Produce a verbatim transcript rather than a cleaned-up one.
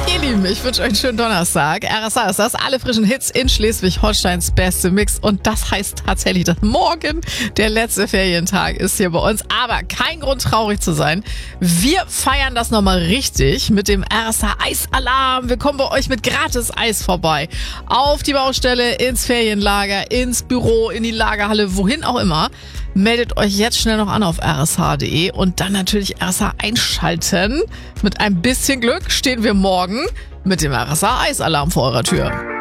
Ihr Lieben, ich wünsche euch einen schönen Donnerstag. R S A ist das, alle frischen Hits in Schleswig-Holsteins beste Mix. Und das heißt tatsächlich, dass morgen der letzte Ferientag ist hier bei uns. Aber kein Grund, traurig zu sein. Wir feiern das nochmal richtig mit dem R S A Eisalarm. Wir kommen bei euch mit gratis Eis vorbei. Auf die Baustelle, ins Ferienlager, ins Büro, in die Lagerhalle, wohin auch immer. Meldet euch jetzt schnell noch an auf r s h punkt d e und dann natürlich R S H einschalten. Mit ein bisschen Glück stehen wir morgen mit dem R S A Eisalarm vor eurer Tür.